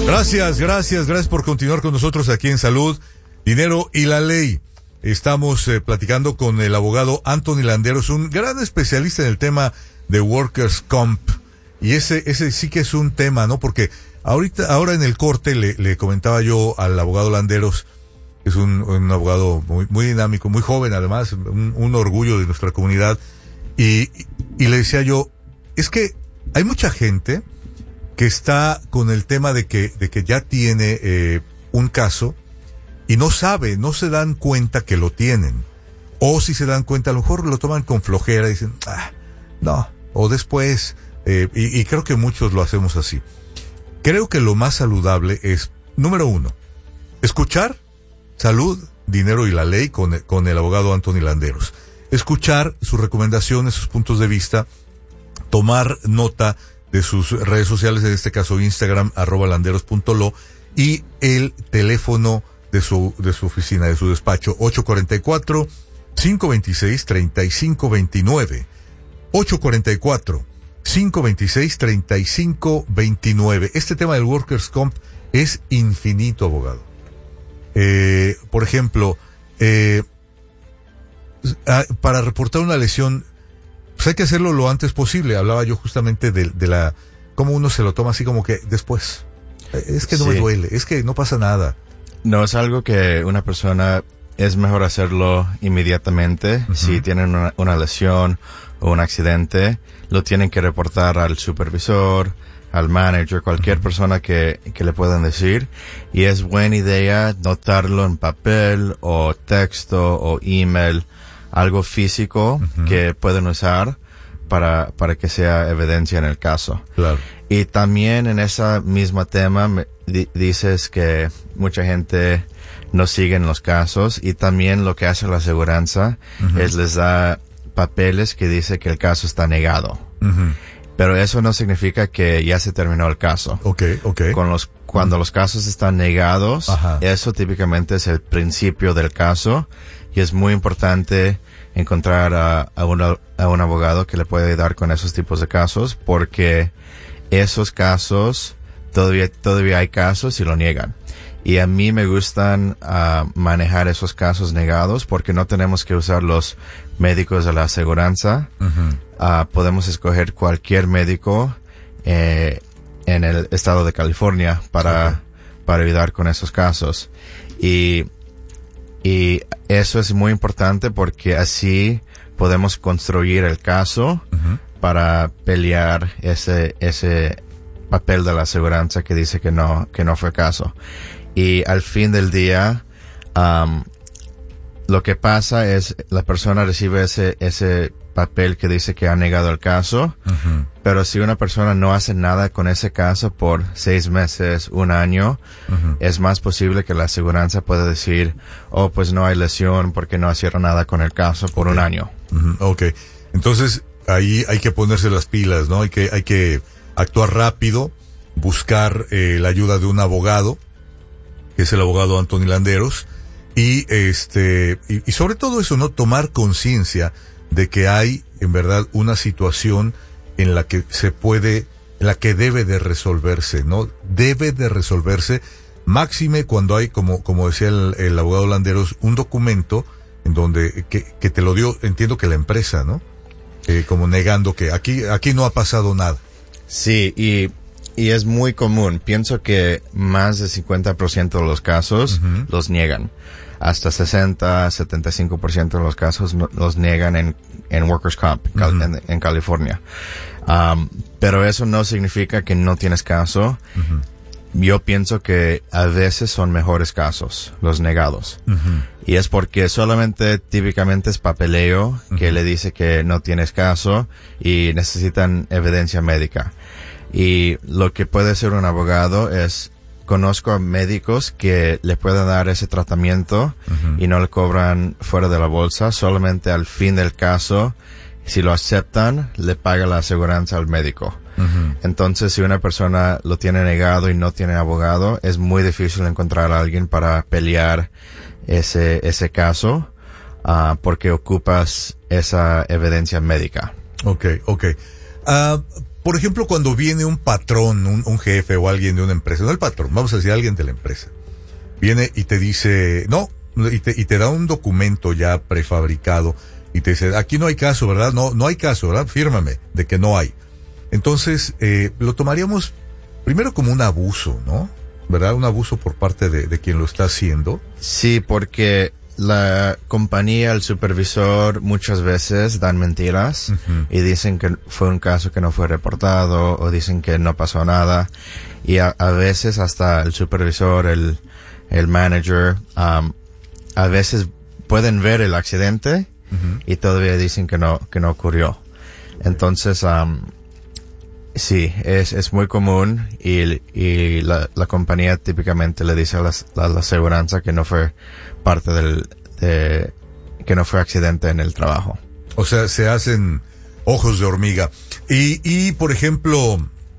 Gracias por continuar con nosotros aquí en Salud, Dinero y la Ley. Estamos platicando con el abogado Anthony Landeros, un gran especialista en el tema de Workers' Comp. Y ese sí que es un tema, ¿no? Porque ahora en el corte le comentaba yo al abogado Landeros, que es un abogado muy dinámico, muy joven además, un orgullo de nuestra comunidad. Y le decía yo, es que hay mucha gente que está con el tema de que ya tiene un caso y no se dan cuenta que lo tienen. O si se dan cuenta, a lo mejor lo toman con flojera y dicen, no, o después, y creo que muchos lo hacemos así. Creo que lo más saludable es, número 1, escuchar Salud, Dinero y la Ley con el abogado Anthony Landeros. Escuchar sus recomendaciones, sus puntos de vista, tomar nota de sus redes sociales, en este caso Instagram, @landeros.lo, y el teléfono de su oficina, de su despacho, 844-526-3529. 844-526-3529. Este tema del Workers' Comp es infinito, abogado. Por ejemplo, para reportar una lesión, pues hay que hacerlo lo antes posible. Hablaba yo justamente de cómo uno se lo toma así como que después. Es que no me duele, es que no pasa nada. No, es algo que una persona es mejor hacerlo inmediatamente. Uh-huh. Si tienen una lesión o un accidente, lo tienen que reportar al supervisor, al manager, cualquier persona que le puedan decir. Y es buena idea notarlo en papel o texto o email, algo físico que pueden usar para que sea evidencia en el caso. Claro. Y también en ese mismo tema dices que mucha gente no sigue en los casos, y también lo que hace la aseguranza es les da papeles que dice que el caso está negado. Pero eso no significa que ya se terminó el caso. Okay. Cuando los casos están negados, eso típicamente es el principio del caso, y es muy importante encontrar a un abogado que le pueda ayudar con esos tipos de casos, porque esos casos, todavía hay casos y lo niegan. Y a mí me gustan manejar esos casos negados, porque no tenemos que usar los médicos de la aseguranza. Podemos escoger cualquier médico en el estado de California para ayudar con esos casos. Y eso es muy importante, porque así podemos construir el caso para pelear ese papel de la aseguranza que dice que no fue caso. Y al fin del día, lo que pasa es la persona recibe ese papel que dice que ha negado el caso, pero si una persona no hace nada con ese caso por 6 meses, 1 año, es más posible que la aseguranza pueda decir, pues no hay lesión porque no hicieron nada con el caso por 1 año. Entonces, ahí hay que ponerse las pilas, ¿no? Hay que actuar rápido, buscar la ayuda de un abogado, que es el abogado Anthony Landeros, y sobre todo eso, ¿no? Tomar conciencia de que hay, en verdad, una situación en la que debe de resolverse, ¿no? Debe de resolverse, máxime cuando hay, como decía el abogado Landeros, un documento en donde, que te lo dio, entiendo que la empresa, ¿no? Como negando que aquí no ha pasado nada. Sí, y es muy común. Pienso que más del 50% de los casos los niegan. Hasta 75% de los casos los niegan en Workers' Comp en California. Pero eso no significa que no tienes caso. Yo pienso que a veces son mejores casos los negados. Y es porque típicamente es papeleo que le dice que no tienes caso y necesitan evidencia médica. Y lo que puede hacer un abogado es, conozco a médicos que le pueden dar ese tratamiento y no le cobran fuera de la bolsa, solamente al fin del caso, si lo aceptan, le paga la aseguranza al médico. Entonces, si una persona lo tiene negado y no tiene abogado, es muy difícil encontrar a alguien para pelear ese caso, porque ocupas esa evidencia médica. Okay. por ejemplo, cuando viene un patrón, un jefe o alguien de una empresa, no el patrón, vamos a decir alguien de la empresa, viene y te dice, no, y te da un documento ya prefabricado y te dice, aquí no hay caso, ¿verdad? No hay caso, ¿verdad? Fírmame de que no hay. Entonces, lo tomaríamos primero como un abuso, ¿no? ¿Verdad? Un abuso por parte de quien lo está haciendo. Sí, porque la compañía, el supervisor, muchas veces dan mentiras y dicen que fue un caso que no fue reportado o dicen que no pasó nada. Y a veces hasta el supervisor, el manager, a veces pueden ver el accidente y todavía dicen que no ocurrió. Entonces, sí, es muy común y la compañía típicamente le dice a la aseguranza que no fue parte que no fue accidente en el trabajo. O sea, se hacen ojos de hormiga. Y por ejemplo,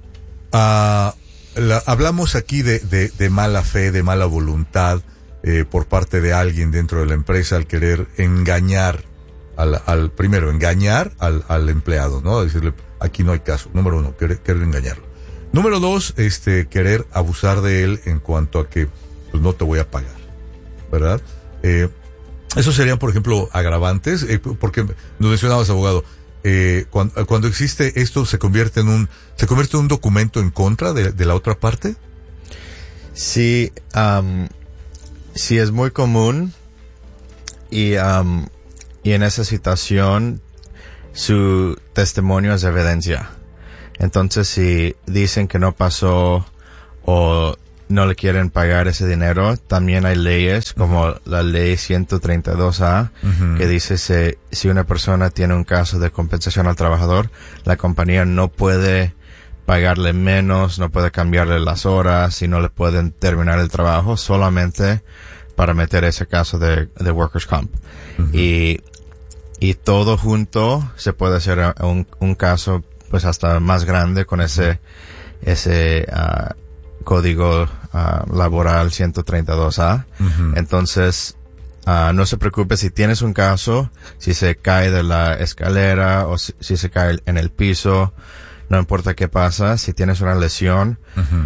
hablamos aquí de mala fe, de mala voluntad, por parte de alguien dentro de la empresa al querer engañar primero engañar al empleado, ¿no? Decirle, aquí no hay caso. Número uno, querer engañarlo. Número dos, querer abusar de él en cuanto a que, pues, no te voy a pagar, ¿verdad? Esos serían, por ejemplo, agravantes, porque nos mencionabas, abogado, cuando existe esto, se convierte en un documento en contra de la otra parte. Sí, sí es muy común y en esa situación su testimonio es evidencia. Entonces, si dicen que no pasó o no le quieren pagar ese dinero, también hay leyes como la ley 132A que dice si una persona tiene un caso de compensación al trabajador, la compañía no puede pagarle menos, no puede cambiarle las horas y no le pueden terminar el trabajo solamente para meter ese caso de workers' comp. Y todo junto se puede hacer un caso pues hasta más grande con ese código laboral 132A. Entonces, no se preocupe si tienes un caso, si se cae de la escalera o si se cae en el piso, no importa qué pasa, si tienes una lesión,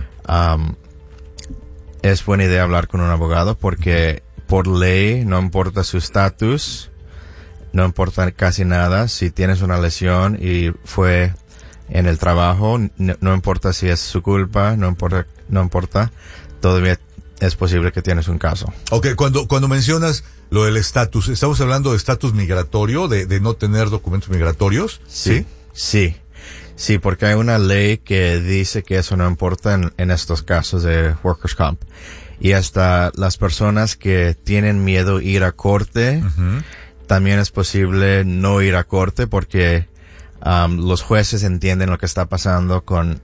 es buena idea hablar con un abogado porque por ley no importa su estatus, no importa casi nada. Si tienes una lesión y fue en el trabajo, no importa si es su culpa, no importa, todavía es posible que tienes un caso. Okay, cuando mencionas lo del estatus, ¿estamos hablando de estatus migratorio, de no tener documentos migratorios? Sí, porque hay una ley que dice que eso no importa en estos casos de workers' comp. Y hasta las personas que tienen miedo ir a corte, también es posible no ir a corte porque los jueces entienden lo que está pasando con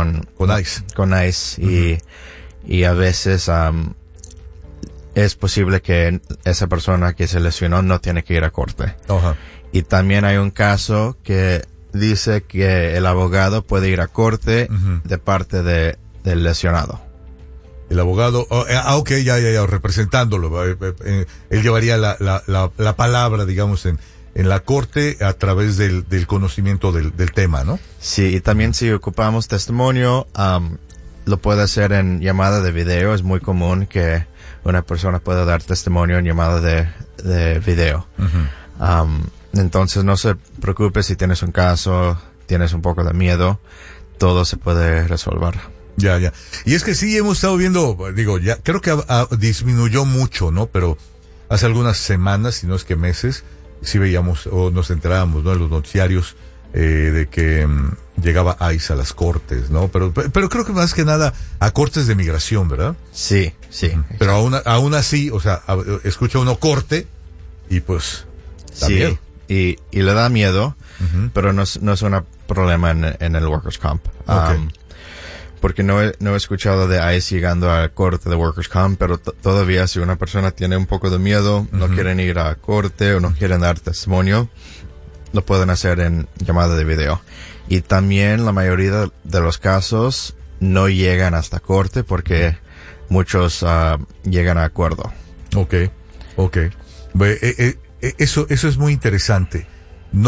ICE. Y a veces es posible que esa persona que se lesionó no tiene que ir a corte. Y también hay un caso que dice que el abogado puede ir a corte de parte del lesionado. El abogado, okay, ya, representándolo, él llevaría la palabra, digamos, en la corte a través del conocimiento del tema, ¿no? Sí, y también si ocupamos testimonio, lo puede hacer en llamada de video. Es muy común que una persona pueda dar testimonio en llamada de video. Entonces no se preocupe si tienes un caso, tienes un poco de miedo, todo se puede resolver. Ya. Y es que sí hemos estado viendo, ya creo que disminuyó mucho, ¿no? Pero hace algunas semanas, si no es que meses, sí veíamos o nos enterábamos, ¿no? En los noticiarios de que llegaba ICE a las cortes, ¿no? Pero creo que más que nada a cortes de migración, ¿verdad? Sí. Pero aún así, o sea, escucha uno corte y pues da miedo. Y le da miedo, pero no es un problema en el workers' comp. Okay. Porque no he escuchado de ICE llegando a corte de workers' comp, pero todavía si una persona tiene un poco de miedo, no quieren ir a corte o no quieren dar testimonio, lo pueden hacer en llamada de video. Y también la mayoría de los casos no llegan hasta corte porque muchos llegan a acuerdo. Okay. Eso es muy interesante. No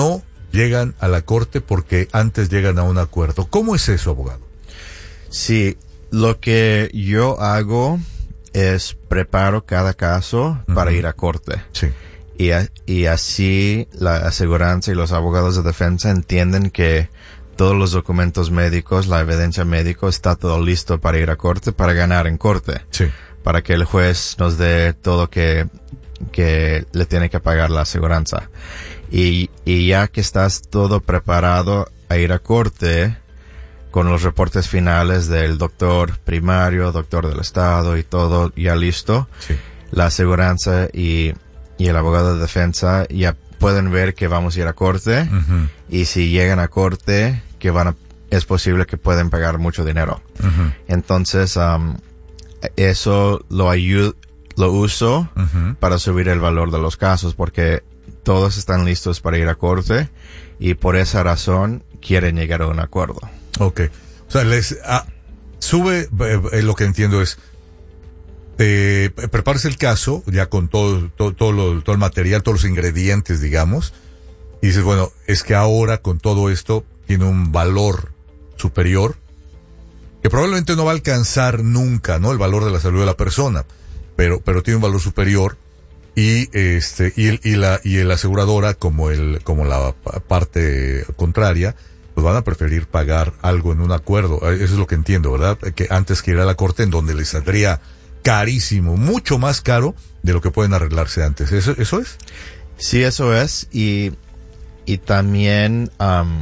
llegan a la corte porque antes llegan a un acuerdo. ¿Cómo es eso, abogado? Sí, lo que yo hago es preparo cada caso para ir a corte. Sí. Y así la aseguranza y los abogados de defensa entienden que todos los documentos médicos, la evidencia médica está todo listo para ir a corte, para ganar en corte. Sí. Para que el juez nos dé todo que le tiene que pagar la aseguranza. Y ya que estás todo preparado a ir a corte, con los reportes finales del doctor primario, doctor del estado y todo ya listo, Sí. la aseguranza y el abogado de defensa ya pueden ver que vamos a ir a corte, y si llegan a corte, que es posible que pueden pagar mucho dinero. Entonces, eso lo uso para subir el valor de los casos, porque todos están listos para ir a corte y por esa razón quieren llegar a un acuerdo. Ok. O sea, sube, lo que entiendo es, preparas el caso ya con todo el material, todos los ingredientes, digamos, y dices, bueno, es que ahora con todo esto tiene un valor superior que probablemente no va a alcanzar nunca, ¿no? El valor de la salud de la persona, pero tiene un valor superior, y la aseguradora como la parte contraria, pues van a preferir pagar algo en un acuerdo. Eso es lo que entiendo, ¿verdad? Que antes que ir a la corte, en donde les saldría carísimo, mucho más caro de lo que pueden arreglarse antes. ¿Eso es? Sí, eso es. Y también,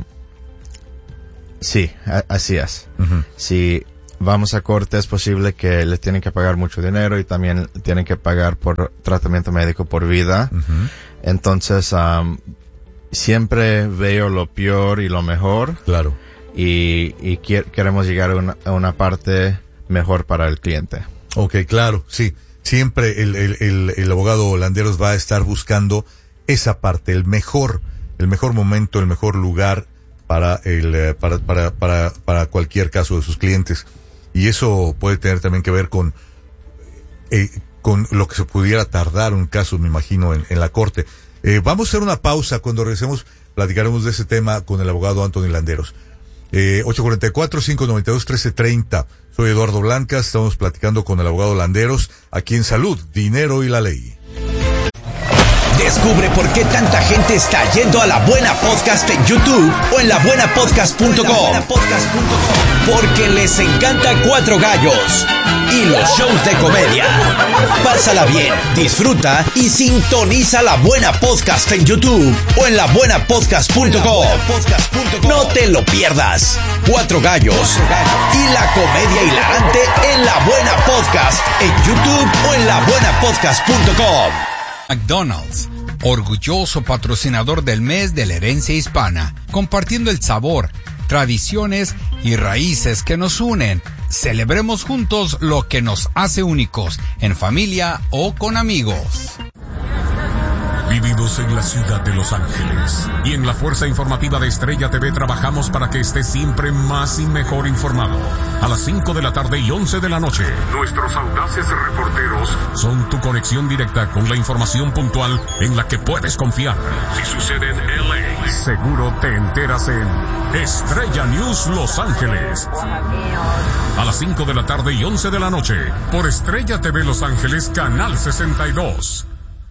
sí, así es. Si vamos a corte, es posible que les tienen que pagar mucho dinero y también tienen que pagar por tratamiento médico por vida. Entonces, siempre veo lo peor y lo mejor. Claro. Y queremos llegar a una parte mejor para el cliente. Ok, claro, sí. Siempre el abogado Landeros va a estar buscando esa parte, el mejor momento, el mejor lugar para cualquier caso de sus clientes. Y eso puede tener también que ver con lo que se pudiera tardar un caso, me imagino, en la corte. Vamos a hacer una pausa. Cuando regresemos platicaremos de ese tema con el abogado Anthony Landeros. 844-592-1330. Soy Eduardo Blancas, estamos platicando con el abogado Landeros aquí en Salud, Dinero y la Ley. Descubre por qué tanta gente está yendo a La Buena Podcast en YouTube o en labuenapodcast.com. Porque les encanta Cuatro Gallos y los shows de comedia. Pásala bien, disfruta y sintoniza La Buena Podcast en YouTube o en labuenapodcast.com. No te lo pierdas. Cuatro Gallos y la comedia hilarante en La Buena Podcast en YouTube o en labuenapodcast.com. McDonald's, orgulloso patrocinador del mes de la herencia hispana, compartiendo el sabor, tradiciones y raíces que nos unen. Celebremos juntos lo que nos hace únicos, en familia o con amigos. Vivimos en la ciudad de Los Ángeles y en la Fuerza Informativa de Estrella TV trabajamos para que estés siempre más y mejor informado. A las 5 de la tarde y 11 de la noche, nuestros audaces reporteros son tu conexión directa con la información puntual en la que puedes confiar. Si sucede en LA, seguro te enteras en Estrella News Los Ángeles. A las 5 de la tarde y 11 de la noche, por Estrella TV Los Ángeles, Canal 62.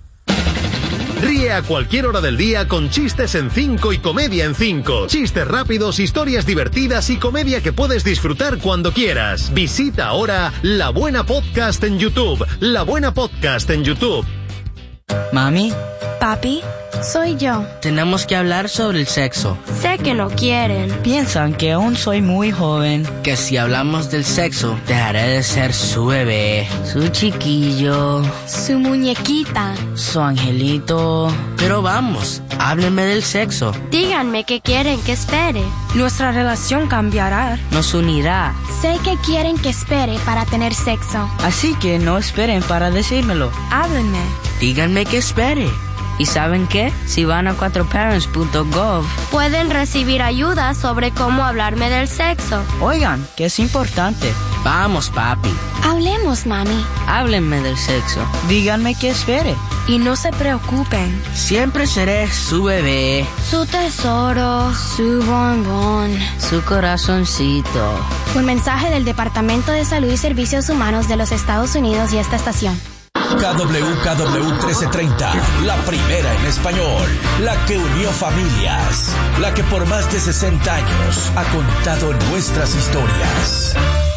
Ríe a cualquier hora del día con Chistes en 5 y Comedia en 5. Chistes rápidos, historias divertidas y comedia que puedes disfrutar cuando quieras. Visita ahora La Buena Podcast en YouTube. La Buena Podcast en YouTube. Mami, Papi, soy yo. tenemos que hablar sobre el sexo. Sé que no quieren. Piensan que aún soy muy joven. Que si hablamos del sexo, dejaré de ser su bebé, su chiquillo, Su muñequita. su angelito. Pero vamos, háblenme del sexo. Díganme que quieren que espere. Nuestra relación cambiará. Nos unirá. Sé que quieren que espere para tener sexo. Así que no esperen para decírmelo. Háblenme. Díganme que espere. ¿Y saben qué? Si van a 4parents.gov, Pueden recibir ayuda sobre cómo hablarme del sexo. oigan, que es importante. Vamos, papi. Hablemos, mami. Háblenme del sexo. Díganme qué espere. Y no se preocupen. Siempre seré su bebé, Su tesoro, su bombón. su corazoncito. Un mensaje del Departamento de Salud y Servicios Humanos de los Estados Unidos y esta estación. KWKW 1330, la primera en español, la que unió familias, la que por más de 60 años ha contado nuestras historias.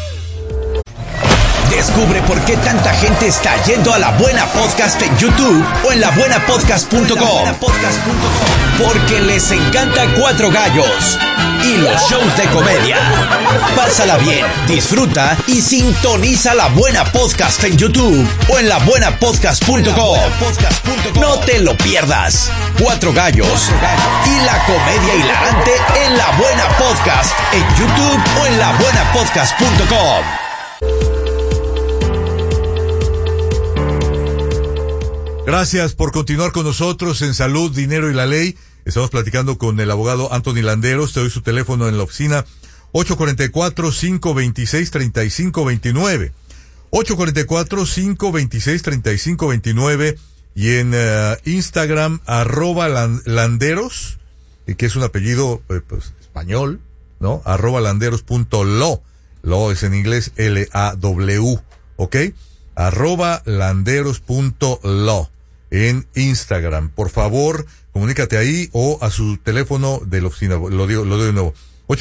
Descubre por qué tanta gente está yendo a La Buena Podcast en YouTube o en labuenapodcast.com. Porque les encanta Cuatro Gallos y los shows de comedia. Pásala bien, disfruta y sintoniza La Buena Podcast en YouTube o en labuenapodcast.com. No te lo pierdas. Cuatro Gallos y la comedia hilarante en La Buena Podcast en YouTube o en labuenapodcast.com. Gracias por continuar con nosotros en Salud, Dinero y la Ley. Estamos platicando con el abogado Anthony Landeros. Te doy su teléfono en la oficina 844-526-3529. 844-526-3529 y en Instagram @Landeros, que es un apellido pues, español, ¿no? @Landeros.lo. Lo es en inglés LAW, ¿ok? @Landeros.lo en Instagram. Por favor, comunícate ahí o a su teléfono de la oficina. Lo doy de nuevo.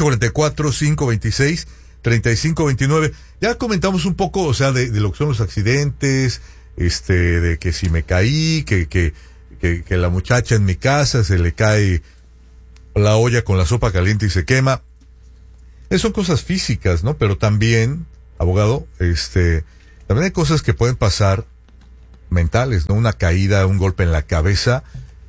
844-526-3529. Ya comentamos un poco, o sea, de lo que son los accidentes, de que si me caí, que la muchacha en mi casa se le cae la olla con la sopa caliente y se quema. Son cosas físicas, ¿no? Pero también, abogado, también hay cosas que pueden pasar mentales, ¿no? Una caída, un golpe en la cabeza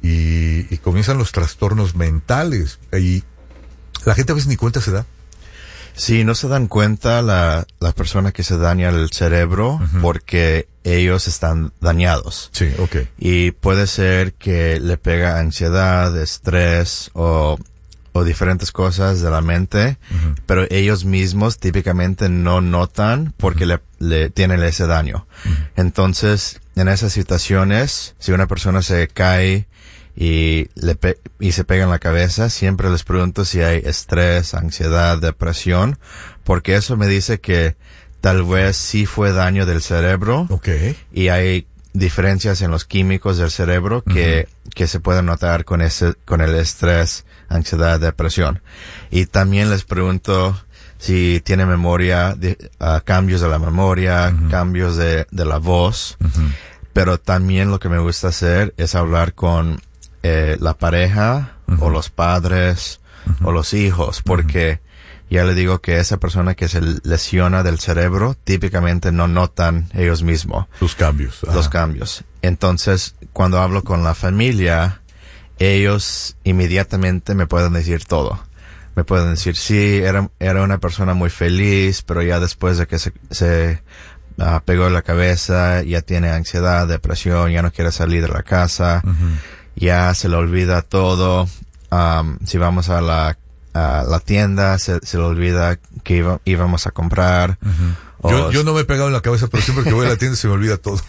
y comienzan los trastornos mentales y la gente a veces ni cuenta se da. Sí, no se dan cuenta la persona que se daña el cerebro porque ellos están dañados. Sí, okay. Y puede ser que le pega ansiedad, estrés o diferentes cosas de la mente, pero ellos mismos típicamente no notan porque le tienen ese daño. Entonces, en esas situaciones, si una persona se cae y se pega en la cabeza, siempre les pregunto si hay estrés, ansiedad, depresión, porque eso me dice que tal vez sí fue daño del cerebro. Okay. Y hay diferencias en los químicos del cerebro que se pueden notar con el estrés, ansiedad, depresión. Y también les pregunto si tiene memoria, cambios de la memoria, cambios de la voz. Pero también lo que me gusta hacer es hablar con la pareja o los padres o los hijos, porque ya le digo que esa persona que se lesiona del cerebro típicamente no notan ellos mismos los cambios. Entonces, cuando hablo con la familia, ellos inmediatamente me pueden decir todo. Me pueden decir, sí, era una persona muy feliz, pero ya después de que se pegó en la cabeza, ya tiene ansiedad, depresión, ya no quiere salir de la casa, ya se le olvida todo. Si vamos a la tienda, se le olvida que íbamos a comprar. Yo no me he pegado en la cabeza, pero siempre que voy a la tienda se me olvida todo.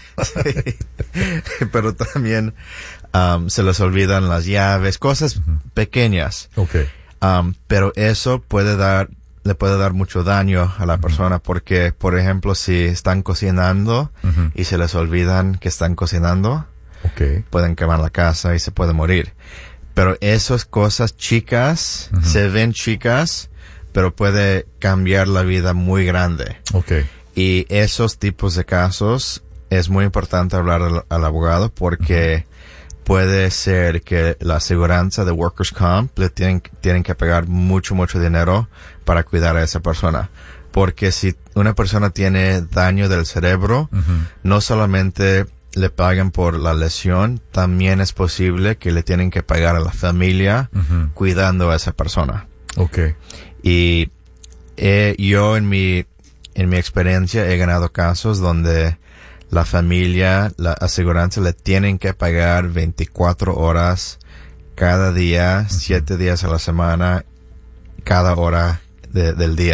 Pero también se les olvidan las llaves, cosas pequeñas. Okay. Pero eso le puede dar mucho daño a la persona porque, por ejemplo, si están cocinando y se les olvidan que están cocinando, pueden quemar la casa y se puede morir. Pero esas cosas chicas, se ven chicas, pero puede cambiar la vida muy grande. Okay. Y esos tipos de casos es muy importante hablar al abogado porque puede ser que la aseguranza de Workers' Comp le tienen que pagar mucho dinero para cuidar a esa persona. Porque si una persona tiene daño del cerebro, no solamente le pagan por la lesión, también es posible que le tienen que pagar a la familia cuidando a esa persona. Okay. Y yo en mi experiencia he ganado casos donde la familia, la aseguranza le tienen que pagar 24 horas cada día, 7 días a la semana, cada hora del día.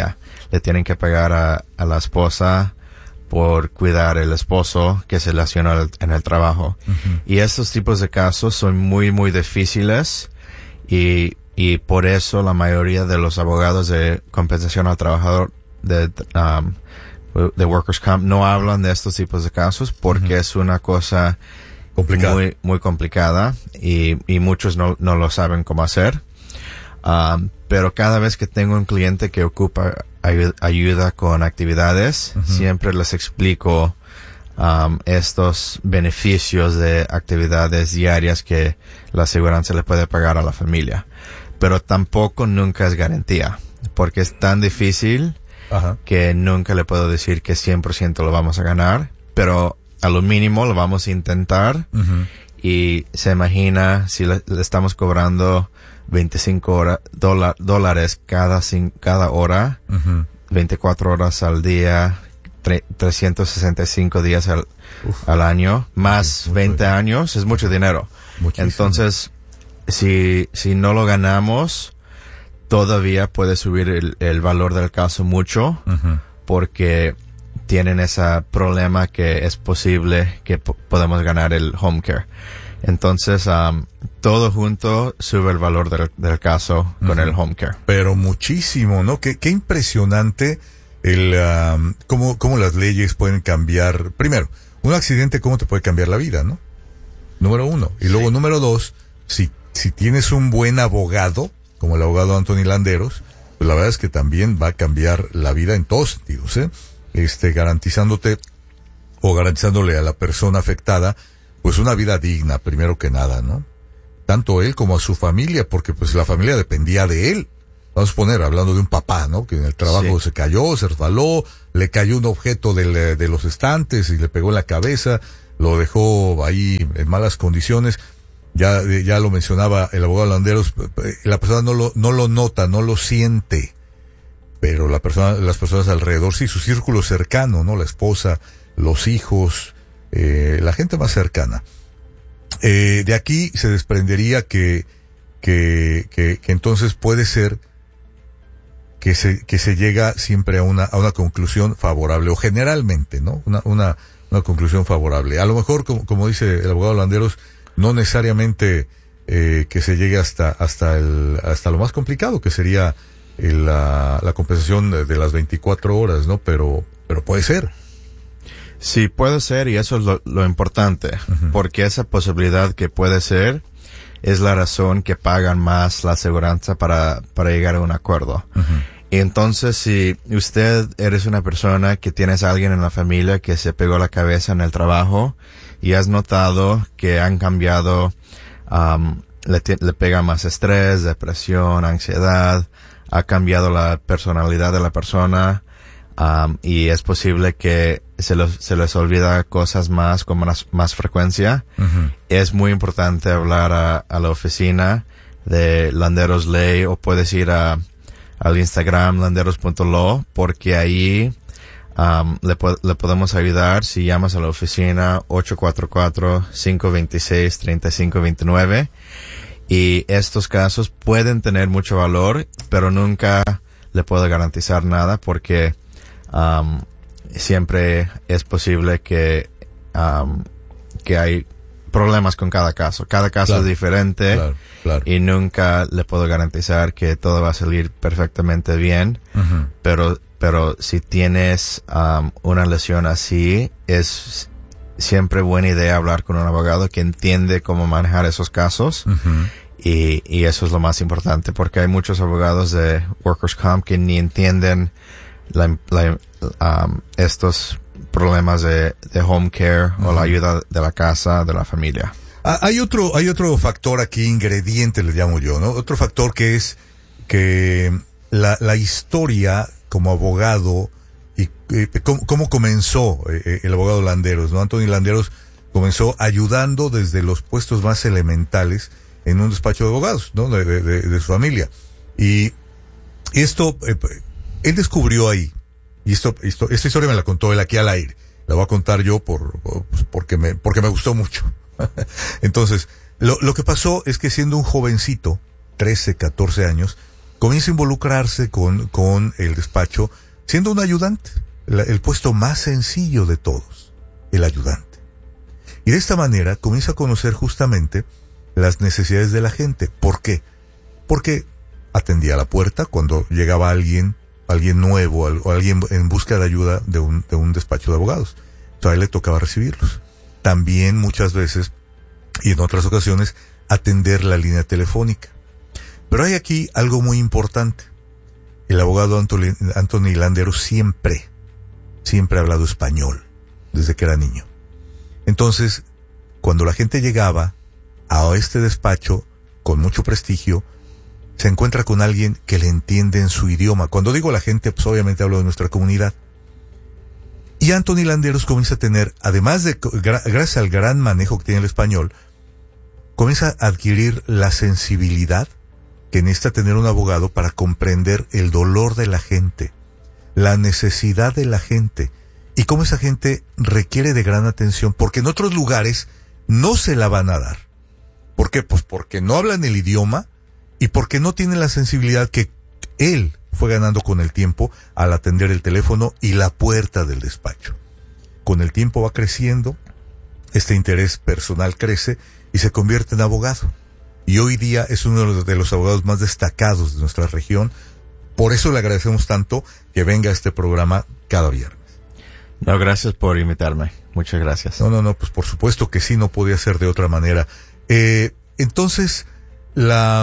le tienen que pagar a la esposa por cuidar el esposo que se lesionó en el trabajo. Uh-huh. Y estos tipos de casos son muy, muy difíciles y por eso la mayoría de los abogados de compensación al trabajador de Workers' Comp no hablan de estos tipos de casos porque uh-huh. es una cosa complicada. Muy, muy complicada y muchos no lo saben cómo hacer. Pero cada vez que tengo un cliente que ocupa ayuda con actividades, uh-huh. siempre les explico estos beneficios de actividades diarias que la aseguranza le puede pagar a la familia. Pero tampoco nunca es garantía, porque es tan difícil uh-huh. que nunca le puedo decir que 100% lo vamos a ganar, pero a lo mínimo lo vamos a intentar. Uh-huh. Y se imagina si le estamos cobrando $25 cada hora, uh-huh. 24 horas al día, 365 días al año, más 20 años, es mucho dinero. Muchísimo. Entonces, si no lo ganamos, todavía puede subir el valor del caso mucho, uh-huh. porque tienen ese problema que es posible que podemos ganar el home care. Entonces, todo junto sube el valor del caso con uh-huh. el home care. Pero muchísimo, ¿no? Qué impresionante cómo las leyes pueden cambiar. Primero, un accidente, cómo te puede cambiar la vida, ¿no? Número uno. Y luego, número dos, si tienes un buen abogado, como el abogado Anthony Landeros, pues la verdad es que también va a cambiar la vida en todos sentidos, ¿eh? Garantizándole a la persona afectada pues una vida digna, primero que nada, ¿no? Tanto él como a su familia, porque pues la familia dependía de él. Vamos a suponer, hablando de un papá, ¿no? Que en el trabajo se cayó, se resbaló, le cayó un objeto de los estantes y le pegó en la cabeza, lo dejó ahí en malas condiciones. Ya lo mencionaba el abogado Landeros, la persona no lo nota, no lo siente, pero las personas alrededor, sí, su círculo cercano, ¿no? La esposa, los hijos, la gente más cercana. De aquí se desprendería que entonces puede ser que se llega siempre a una conclusión favorable, o generalmente, ¿no? Una conclusión favorable. A lo mejor, como dice el abogado Landeros, no necesariamente que se llegue hasta lo más complicado, que sería la compensación de las 24 horas, ¿no? Pero puede ser. Sí, puede ser, y eso es lo importante, uh-huh. porque esa posibilidad que puede ser es la razón que pagan más la aseguranza para llegar a un acuerdo. Uh-huh. Y entonces, si usted eres una persona que tienes a alguien en la familia que se pegó la cabeza en el trabajo y has notado que han cambiado, le pega más estrés, depresión, ansiedad, ha cambiado la personalidad de la persona, y es posible que se les olvida cosas más con más frecuencia. Uh-huh. Es muy importante hablar a la oficina de Landeros Ley, o puedes ir al Instagram landeros.law, porque ahí le podemos ayudar si llamas a la oficina 844-526-3529. Y estos casos pueden tener mucho valor, pero nunca le puedo garantizar nada, porque siempre es posible que hay problemas con cada caso. Cada caso es diferente, claro. Y nunca le puedo garantizar que todo va a salir perfectamente bien. Uh-huh. Pero si tienes una lesión así, es siempre buena idea hablar con un abogado que entiende cómo manejar esos casos. Uh-huh. Y eso es lo más importante, porque hay muchos abogados de Workers' Comp que ni entienden estos problemas de home care, uh-huh. o la ayuda de la casa, de la familia. Hay otro factor aquí, ingrediente le llamo yo, ¿no? Otro factor que es que la historia como abogado y cómo comenzó el abogado Landeros, ¿no? Anthony Landeros comenzó ayudando desde los puestos más elementales en un despacho de abogados, ¿no? De su familia. Y esto, él descubrió ahí, y esta historia me la contó él aquí al aire. La voy a contar yo porque me gustó mucho. Entonces, lo que pasó es que siendo un jovencito, 13, 14 años, comienza a involucrarse con el despacho siendo un ayudante, el puesto más sencillo de todos, el ayudante. Y de esta manera comienza a conocer justamente las necesidades de la gente. ¿Por qué? Porque atendía a la puerta cuando llegaba alguien nuevo o alguien en busca de ayuda de un despacho de abogados. Entonces a él le tocaba recibirlos. También muchas veces, y en otras ocasiones, atender la línea telefónica. Pero hay aquí algo muy importante. El abogado Anthony Landeros siempre ha hablado español, desde que era niño. Entonces, cuando la gente llegaba a este despacho, con mucho prestigio, se encuentra con alguien que le entiende en su idioma. Cuando digo la gente, pues obviamente hablo de nuestra comunidad. Y Anthony Landeros comienza a tener, además de, gracias al gran manejo que tiene el español, comienza a adquirir la sensibilidad que necesita tener un abogado para comprender el dolor de la gente, la necesidad de la gente, y cómo esa gente requiere de gran atención, porque en otros lugares no se la van a dar. ¿Por qué? Pues porque no hablan el idioma y porque no tienen la sensibilidad que él fue ganando con el tiempo al atender el teléfono y la puerta del despacho. Con el tiempo va creciendo, este interés personal crece y se convierte en abogado. Y hoy día es uno de los abogados más destacados de nuestra región. Por eso le agradecemos tanto que venga a este programa cada viernes. No, gracias por invitarme. Muchas gracias. No, pues por supuesto que sí, no podía ser de otra manera. Entonces, la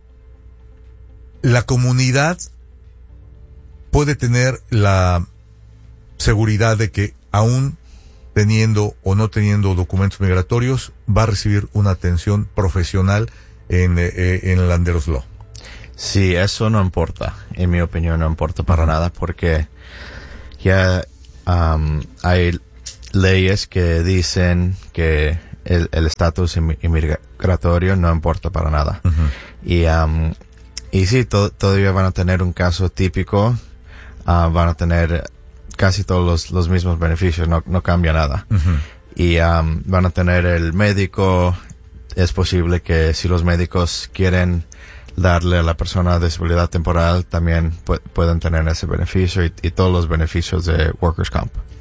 comunidad puede tener la seguridad de que aún teniendo o no teniendo documentos migratorios, va a recibir una atención profesional en Landeros Law. Sí, eso no importa. En mi opinión no importa para nada, porque ya hay leyes que dicen que el estatus inmigratorio no importa para nada. Uh-huh. Y sí, todavía van a tener un caso típico, van a tener casi todos los mismos beneficios, no cambia nada. Uh-huh. Y van a tener el médico. Es posible que si los médicos quieren darle a la persona disabilidad temporal, también pueden tener ese beneficio y todos los beneficios de Workers' Comp.